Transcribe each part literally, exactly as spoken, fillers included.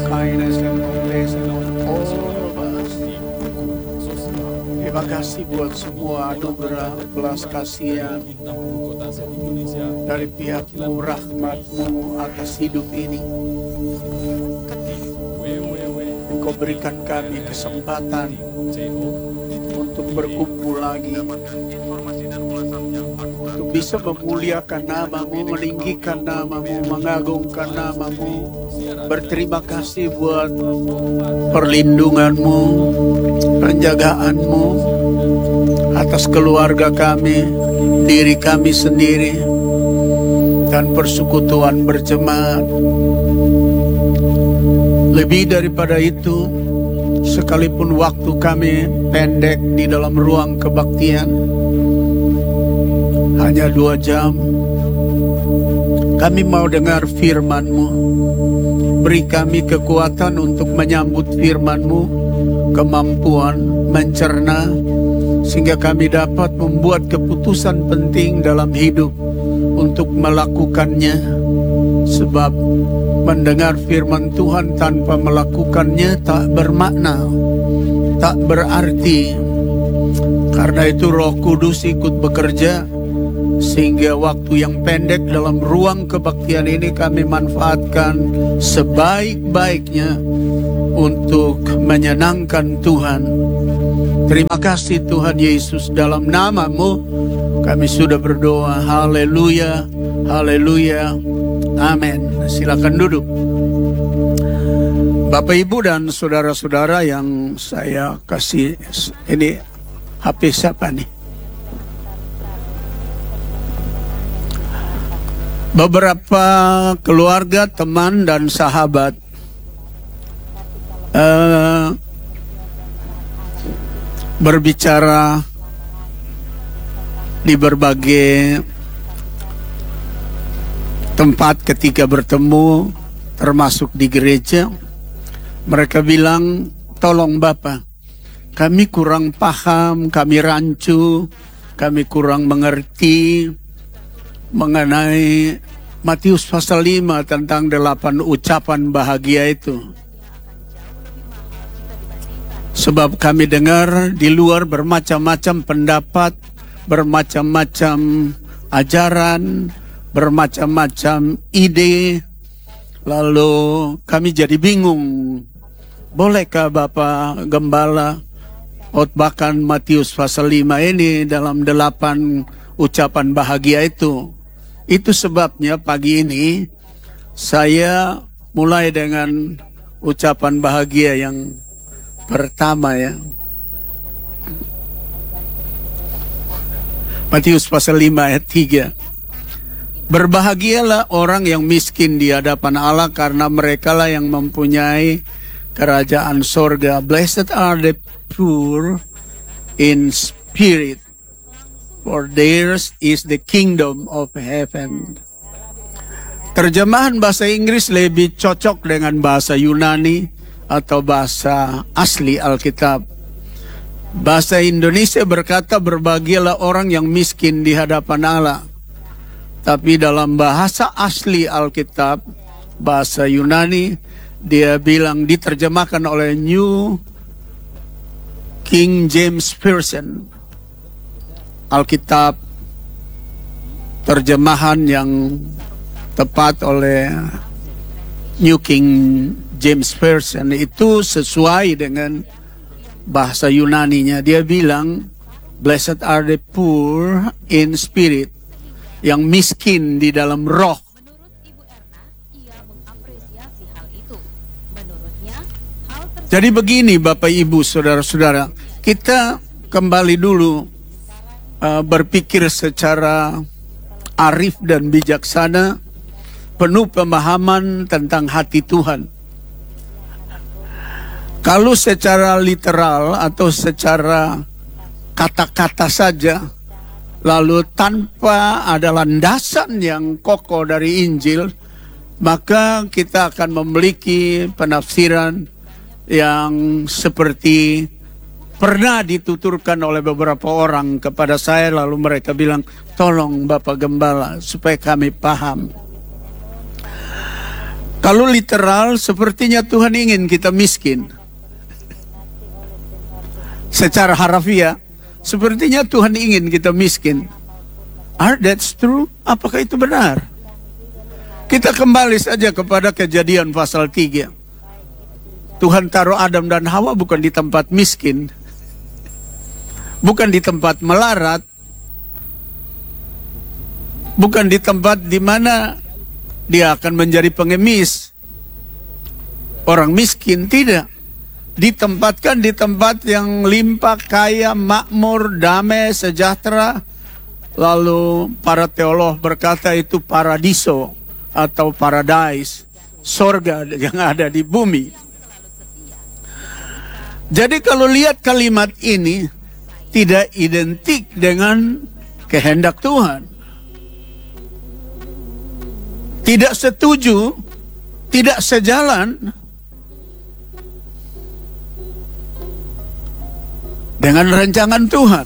kindness and compassion on all of us. Terima kasih buat semua anugerah belas kasihan dari pihak-Mu, rahmat-Mu atas hidup ini. Engkau berikan kami kesempatan untuk berkumpul lagi, untuk bisa memuliakan nama-Mu, meninggikan nama-Mu, mengagungkan nama-Mu. Berterima kasih buat perlindungan-Mu, penjagaan-Mu atas keluarga kami, diri kami sendiri, dan persekutuan berjemaat. Lebih daripada itu, sekalipun waktu kami pendek di dalam ruang kebaktian, hanya dua jam, kami mau dengar firman-Mu. Beri kami kekuatan untuk menyambut firman-Mu, kemampuan mencerna, sehingga kami dapat membuat keputusan penting dalam hidup untuk melakukannya. Sebab mendengar firman Tuhan tanpa melakukannya tak bermakna, tak berarti. Karena itu Roh Kudus ikut bekerja, sehingga waktu yang pendek dalam ruang kebaktian ini kami manfaatkan sebaik-baiknya untuk menyenangkan Tuhan. Terima kasih Tuhan Yesus, dalam nama-Mu kami sudah berdoa. Haleluya, haleluya, amin. Silakan duduk. Bapak Ibu dan saudara-saudara yang saya kasih, ini H P siapa nih? Beberapa keluarga, teman, dan sahabat uh, berbicara di berbagai tempat ketika bertemu, termasuk di gereja. Mereka bilang, tolong Bapak, kami kurang paham, kami rancu, kami kurang mengerti mengenai Matius pasal lima tentang delapan ucapan bahagia itu. Sebab kami dengar di luar bermacam-macam pendapat, bermacam-macam ajaran, bermacam-macam ide, lalu kami jadi bingung. Bolehkah Bapak Gembala khotbahkan Matius pasal lima ini dalam delapan ucapan bahagia itu? Itu sebabnya pagi ini saya mulai dengan ucapan bahagia yang pertama ya. Matius pasal lima ayat tiga. Berbahagialah orang yang miskin di hadapan Allah, karena merekalah yang mempunyai kerajaan sorga. Blessed are the poor in spirit, for theirs is the kingdom of heaven. Terjemahan bahasa Inggris lebih cocok dengan bahasa Yunani atau bahasa asli Alkitab. Bahasa Indonesia berkata berbahagialah orang yang miskin di hadapan Allah. Tapi dalam bahasa asli Alkitab, bahasa Yunani, dia bilang diterjemahkan oleh New King James Version. Alkitab terjemahan yang tepat oleh New King James Version itu sesuai dengan bahasa Yunaninya. Dia bilang, blessed are the poor in spirit, yang miskin di dalam roh. Jadi begini Bapak Ibu saudara-saudara, kita kembali dulu uh, berpikir secara arif dan bijaksana, penuh pemahaman tentang hati Tuhan. Kalau secara literal atau secara kata-kata saja, lalu tanpa ada landasan yang kokoh dari Injil, maka kita akan memiliki penafsiran yang seperti pernah dituturkan oleh beberapa orang kepada saya, lalu mereka bilang, tolong Bapak Gembala supaya kami paham. Kalau literal, sepertinya Tuhan ingin kita miskin. Secara harafiah, sepertinya Tuhan ingin kita miskin. Are that's true? Apakah itu benar? Kita kembali saja kepada Kejadian pasal tiga. Tuhan taruh Adam dan Hawa bukan di tempat miskin, bukan di tempat melarat, bukan di tempat di mana dia akan menjadi pengemis, orang miskin. Tidak. Ditempatkan di tempat yang limpah, kaya, makmur, damai, sejahtera. Lalu para teolog berkata itu paradiso atau paradise, sorga yang ada di bumi. Jadi kalau lihat kalimat ini tidak identik dengan kehendak Tuhan. Tidak setuju, tidak sejalan dengan rancangan Tuhan.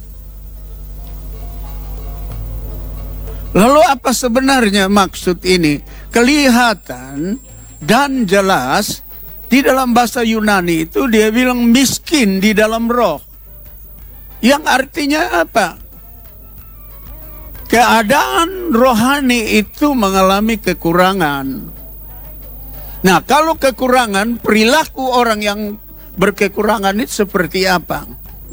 Lalu apa sebenarnya maksud ini? Kelihatan dan jelas di dalam bahasa Yunani itu dia bilang miskin di dalam roh. Yang artinya apa? Keadaan rohani itu mengalami kekurangan. Nah, kalau kekurangan, perilaku orang yang berkekurangan itu seperti apa?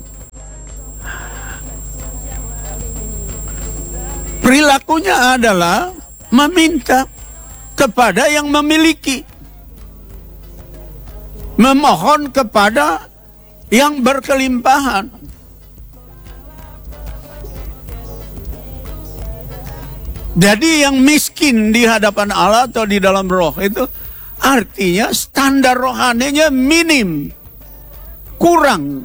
Perilakunya adalah meminta kepada yang memiliki, memohon kepada yang berkelimpahan. Jadi yang miskin di hadapan Allah atau di dalam roh itu artinya standar rohaninya minim, kurang.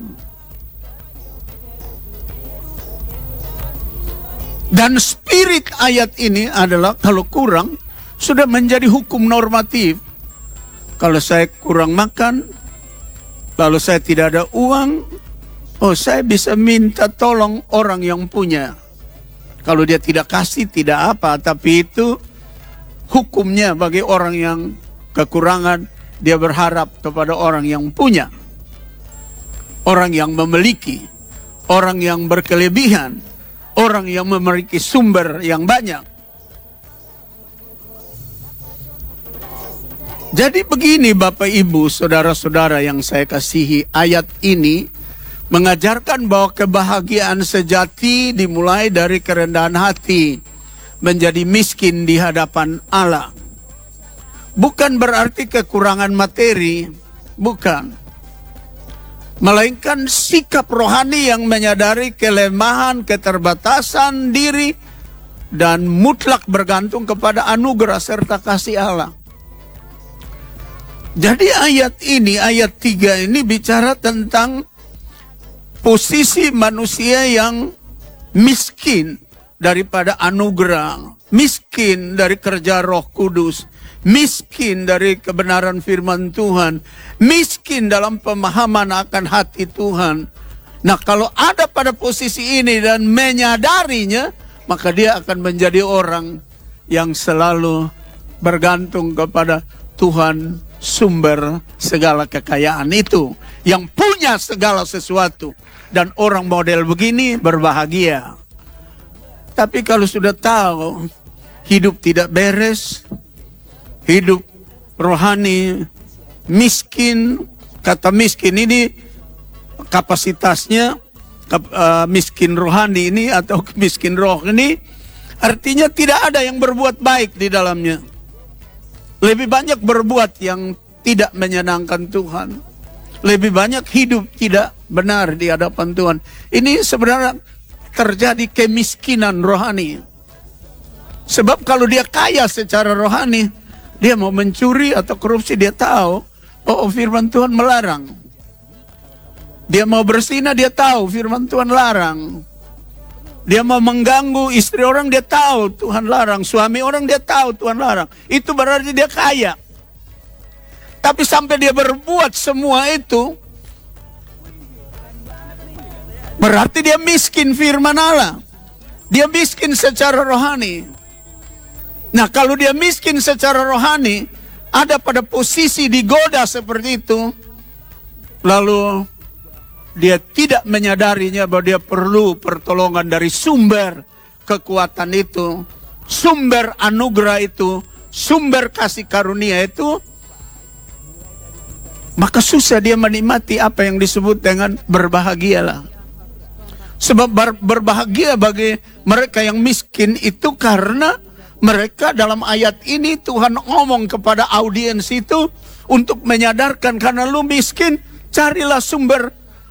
Dan spirit ayat ini adalah kalau kurang sudah menjadi hukum normatif. Kalau saya kurang makan, lalu saya tidak ada uang, oh saya bisa minta tolong orang yang punya. Kalau dia tidak kasih, tidak apa, tapi itu hukumnya bagi orang yang kekurangan, dia berharap kepada orang yang punya, orang yang memiliki, orang yang berkelebihan, orang yang memiliki sumber yang banyak. Jadi begini Bapak Ibu, saudara-saudara yang saya kasihi, ayat ini mengajarkan bahwa kebahagiaan sejati dimulai dari kerendahan hati, menjadi miskin di hadapan Allah. Bukan berarti kekurangan materi, bukan. Melainkan sikap rohani yang menyadari kelemahan, keterbatasan diri, dan mutlak bergantung kepada anugerah serta kasih Allah. Jadi ayat ini, ayat tiga ini bicara tentang posisi manusia yang miskin daripada anugerah, miskin dari kerja Roh Kudus, miskin dari kebenaran firman Tuhan, miskin dalam pemahaman akan hati Tuhan. Nah, kalau ada pada posisi ini dan menyadarinya, maka dia akan menjadi orang yang selalu bergantung kepada Tuhan, sumber segala kekayaan itu, yang punya segala sesuatu. Dan orang model begini berbahagia. Tapi kalau sudah tahu hidup tidak beres, hidup rohani miskin, kata miskin ini kapasitasnya uh, miskin rohani ini atau miskin roh ini artinya tidak ada yang berbuat baik di dalamnya. Lebih banyak berbuat yang tidak menyenangkan Tuhan. Lebih banyak hidup tidak benar di hadapan Tuhan. Ini sebenarnya terjadi kemiskinan rohani. Sebab kalau dia kaya secara rohani, dia mau mencuri atau korupsi, dia tahu, oh firman Tuhan melarang. Dia mau berzina, dia tahu firman Tuhan larang. Dia mau mengganggu istri orang, dia tahu Tuhan larang. Suami orang, dia tahu Tuhan larang. Itu berarti dia kaya. Tapi sampai dia berbuat semua itu, berarti dia miskin firman Allah. Dia miskin secara rohani. Nah, kalau dia miskin secara rohani, ada pada posisi digoda seperti itu, lalu dia tidak menyadarinya bahwa dia perlu pertolongan dari sumber kekuatan itu, sumber anugerah itu, sumber kasih karunia itu, maka susah dia menikmati apa yang disebut dengan berbahagialah. Sebab ber- berbahagia bagi mereka yang miskin itu karena mereka dalam ayat ini Tuhan ngomong kepada audiens itu untuk menyadarkan, karena lu miskin, carilah sumber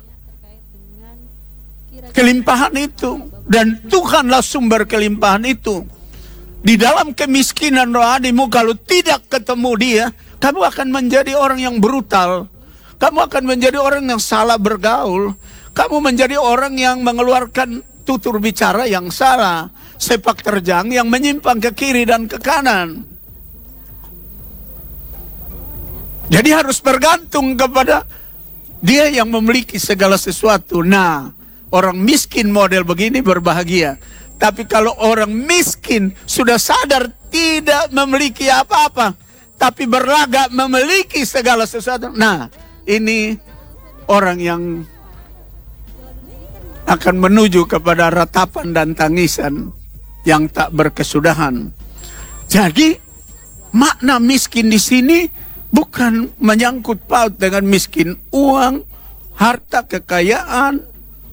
kelimpahan itu. Dan Tuhanlah sumber kelimpahan itu. Di dalam kemiskinan rohanimu, kalau tidak ketemu dia, kamu akan menjadi orang yang brutal. Kamu akan menjadi orang yang salah bergaul. Kamu menjadi orang yang mengeluarkan tutur bicara yang salah, sepak terjang yang menyimpang ke kiri dan ke kanan. Jadi harus bergantung kepada dia yang memiliki segala sesuatu. Nah, orang miskin model begini berbahagia. Tapi kalau orang miskin sudah sadar tidak memiliki apa-apa, tapi berlagak memiliki segala sesuatu, nah ini orang yang akan menuju kepada ratapan dan tangisan yang tak berkesudahan. Jadi makna miskin di sini bukan menyangkut paut dengan miskin uang, harta, kekayaan,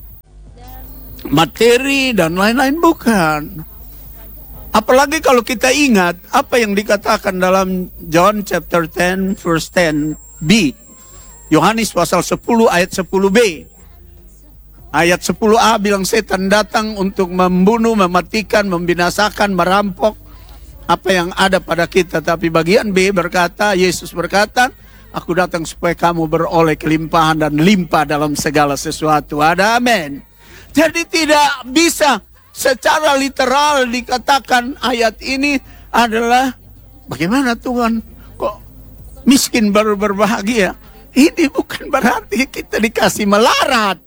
materi dan lain-lain, bukan. Apalagi kalau kita ingat apa yang dikatakan dalam John chapter ten verse ten b. Yohanes pasal sepuluh ayat sepuluh b. Ayat sepuluh a bilang setan datang untuk membunuh, mematikan, membinasakan, merampok apa yang ada pada kita. Tapi bagian B berkata, Yesus berkata, aku datang supaya kamu beroleh kelimpahan dan limpah dalam segala sesuatu. Ada amin. Jadi tidak bisa secara literal dikatakan ayat ini adalah bagaimana Tuhan kok miskin baru berbahagia. Ini bukan berarti kita dikasih melarat.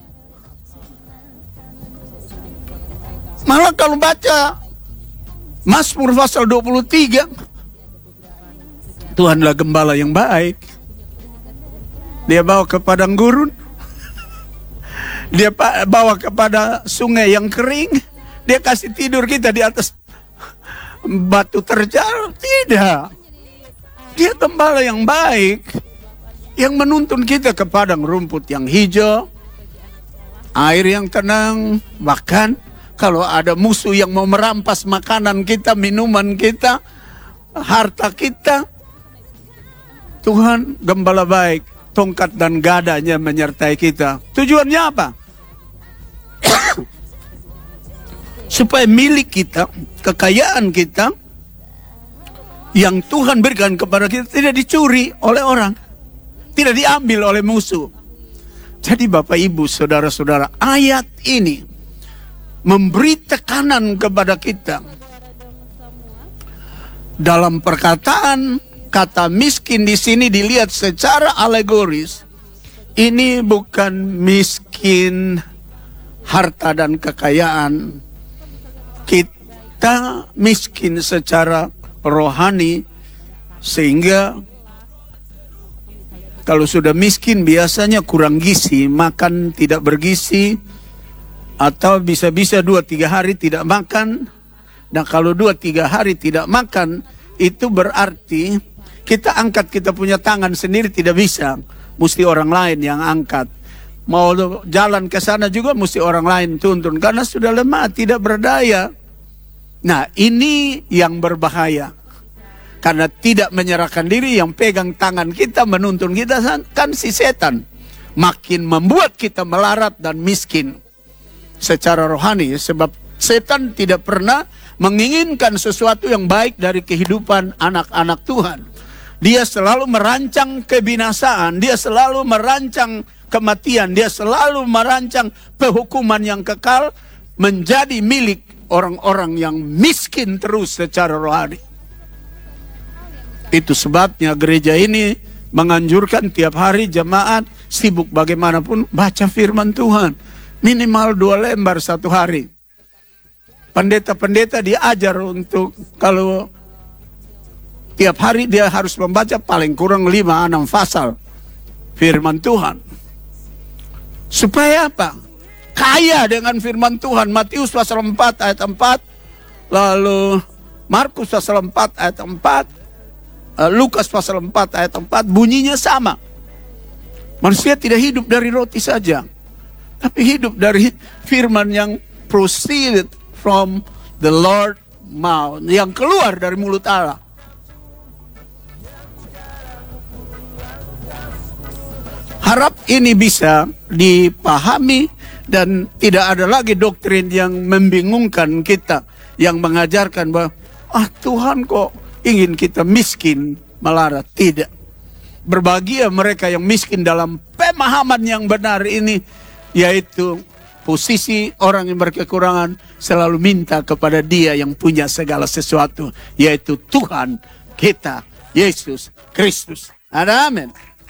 Malah kalau baca Mazmur pasal dua puluh tiga, Tuhanlah gembala yang baik. Dia bawa ke padang gurun, dia bawa kepada sungai yang kering, dia kasih tidur kita di atas batu terjal. Tidak, dia gembala yang baik, yang menuntun kita ke padang rumput yang hijau, air yang tenang. Bahkan kalau ada musuh yang mau merampas makanan kita, minuman kita, harta kita, Tuhan gembala baik, tongkat dan gadanya menyertai kita. Tujuannya apa? Supaya milik kita, kekayaan kita yang Tuhan berikan kepada kita tidak dicuri oleh orang, tidak diambil oleh musuh. Jadi Bapak Ibu, saudara-saudara, ayat ini memberi tekanan kepada kita. Dalam perkataan kata miskin di sini dilihat secara alegoris, ini bukan miskin harta dan kekayaan. Kita miskin secara rohani, sehingga kalau sudah miskin biasanya kurang gizi, makan tidak bergizi, atau bisa-bisa dua tiga hari tidak makan. Dan kalau dua tiga hari tidak makan, itu berarti kita angkat kita punya tangan sendiri tidak bisa, mesti orang lain yang angkat. Mau jalan ke sana juga mesti orang lain tuntun, karena sudah lemah, tidak berdaya. Nah, ini yang berbahaya, karena tidak menyerahkan diri. Yang pegang tangan kita, menuntun kita kan si setan. Makin membuat kita melarat dan miskin secara rohani, sebab setan tidak pernah menginginkan sesuatu yang baik dari kehidupan anak-anak Tuhan. Dia selalu merancang kebinasaan, dia selalu merancang kematian, dia selalu merancang penghukuman yang kekal menjadi milik orang-orang yang miskin terus secara rohani. Itu sebabnya gereja ini menganjurkan tiap hari jemaat sibuk bagaimanapun baca firman Tuhan. Minimal dua lembar satu hari. Pendeta-pendeta diajar untuk kalau Tiap hari dia harus membaca paling kurang lima enam pasal firman Tuhan. Supaya apa? Kaya dengan firman Tuhan. Matius pasal empat ayat empat, lalu Markus pasal empat ayat empat, Lukas pasal empat ayat empat, bunyinya sama. Manusia tidak hidup dari roti saja, tapi hidup dari firman yang proceeded from the Lord mouth, yang keluar dari mulut Allah. Harap ini bisa dipahami dan tidak ada lagi doktrin yang membingungkan kita, yang mengajarkan bahwa ah Tuhan kok ingin kita miskin melarat. Tidak. Berbahagia mereka yang miskin dalam pemahaman yang benar ini, yaitu posisi orang yang berkekurangan selalu minta kepada Dia yang punya segala sesuatu, yaitu Tuhan kita, Yesus Kristus. Ada amin.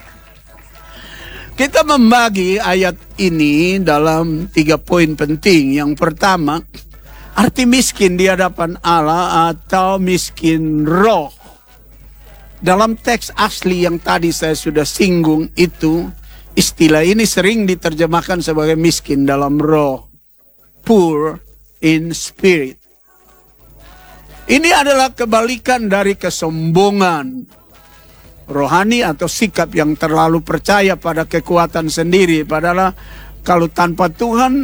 Kita membagi ayat ini dalam tiga poin penting. Yang pertama, arti miskin di hadapan Allah atau miskin roh. Dalam teks asli yang tadi saya sudah singgung itu, istilah ini sering diterjemahkan sebagai miskin dalam roh. Poor in spirit. Ini adalah kebalikan dari kesombongan rohani atau sikap yang terlalu percaya pada kekuatan sendiri. Padahal kalau tanpa Tuhan